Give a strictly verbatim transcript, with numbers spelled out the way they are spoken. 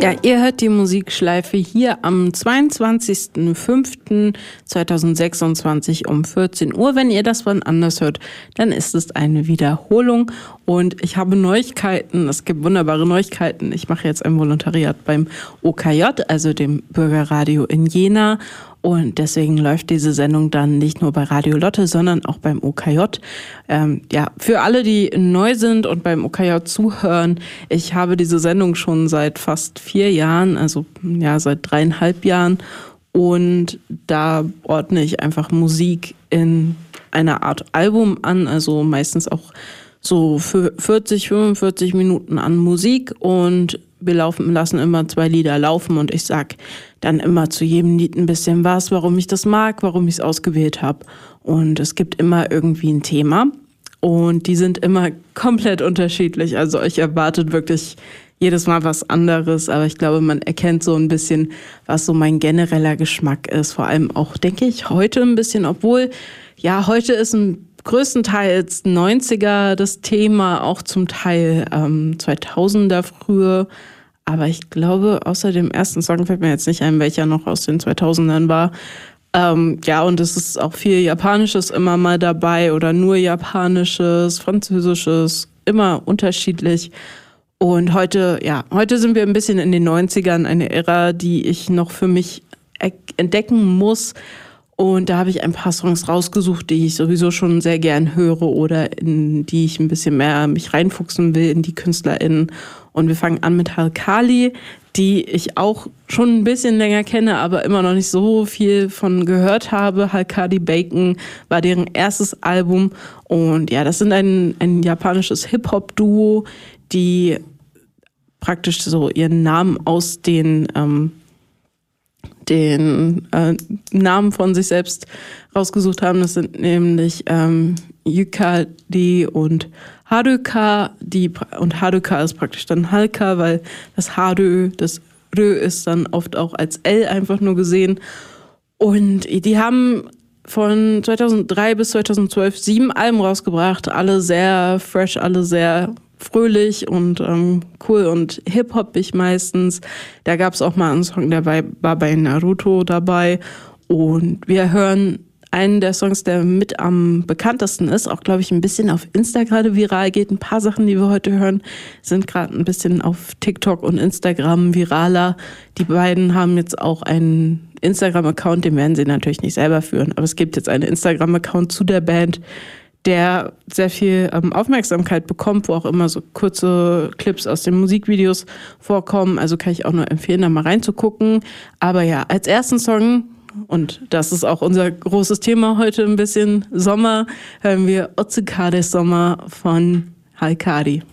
Ja, ihr hört die Musikschleife hier am zweiundzwanzigsten fünften zweitausendsechsundzwanzig um vierzehn Uhr. Wenn ihr das wann anders hört, dann ist es eine Wiederholung. Und ich habe Neuigkeiten, es gibt wunderbare Neuigkeiten. Ich mache jetzt ein Volontariat beim O K J, also dem Bürgerradio in Jena. Und deswegen läuft diese Sendung dann nicht nur bei Radio Lotte, sondern auch beim O K J. Ähm, ja, für alle, die neu sind und beim O K J zuhören, ich habe diese Sendung schon seit fast vier Jahren, also ja, seit dreieinhalb Jahren. Und da ordne ich einfach Musik in einer Art Album an, also meistens auch so für vierzig, fünfundvierzig Minuten an Musik, und wir laufen, lassen immer zwei Lieder laufen und ich sag dann immer zu jedem Lied ein bisschen was, warum ich das mag, warum ich es ausgewählt habe. Und es gibt immer irgendwie ein Thema und die sind immer komplett unterschiedlich. Also euch erwartet wirklich jedes Mal was anderes, aber ich glaube, man erkennt so ein bisschen, was so mein genereller Geschmack ist. Vor allem auch, denke ich, heute ein bisschen, obwohl, ja, heute ist ein größtenteils neunziger das Thema, auch zum Teil ähm, zweitausender früher. Aber ich glaube, außer dem ersten Song fällt mir jetzt nicht ein, welcher noch aus den zweitausendern war. Ähm, ja, und es ist auch viel Japanisches immer mal dabei oder nur Japanisches, Französisches, immer unterschiedlich. Und heute, ja, heute sind wir ein bisschen in den neunzigern, eine Ära, die ich noch für mich entdecken muss. Und da habe ich ein paar Songs rausgesucht, die ich sowieso schon sehr gern höre oder in die ich ein bisschen mehr mich reinfuchsen will, in die KünstlerInnen. Und wir fangen an mit Halkali, die ich auch schon ein bisschen länger kenne, aber immer noch nicht so viel von gehört habe. Halkali Bacon war deren erstes Album. Und ja, das sind ein, ein japanisches Hip-Hop-Duo, die praktisch so ihren Namen aus den ähm, den äh, Namen von sich selbst rausgesucht haben. Das sind nämlich ähm, Yukari und Haruka. Die, und Haruka ist praktisch dann Halka, weil das Haru, das Rö ist dann oft auch als L einfach nur gesehen. Und die haben von zweitausenddrei bis zweitausendzwölf sieben Alben rausgebracht. Alle sehr fresh, alle sehr fröhlich und ähm, cool und hip-hopig meistens. Da gab es auch mal einen Song, der bei, war bei Naruto dabei. Und wir hören einen der Songs, der mit am bekanntesten ist, auch, glaube ich, ein bisschen auf Insta gerade viral geht. Ein paar Sachen, die wir heute hören, sind gerade ein bisschen auf TikTok und Instagram viraler. Die beiden haben jetzt auch einen Instagram-Account, den werden sie natürlich nicht selber führen, aber es gibt jetzt einen Instagram-Account zu der Band, der sehr viel ähm, Aufmerksamkeit bekommt, wo auch immer so kurze Clips aus den Musikvideos vorkommen. Also kann ich auch nur empfehlen, da mal reinzugucken. Aber ja, als ersten Song, und das ist auch unser großes Thema heute, ein bisschen Sommer, hören wir Otsukare Sommer von Halkali.